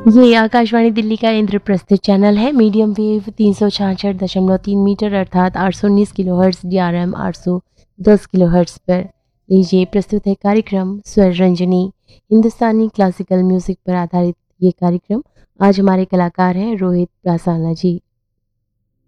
ये आकाशवाणी दिल्ली का इंद्रप्रस्थ चैनल है। मीडियम वेव 366.3 मीटर अर्थात 819 किलोहर्ट्ज़ DRM 810 किलोहर्ट्ज़ पर। लीजिए प्रस्तुत है कार्यक्रम स्वर रंजनी। हिंदुस्तानी क्लासिकल म्यूजिक पर आधारित ये कार्यक्रम। आज हमारे कलाकार हैं रोहित प्रासाला जी।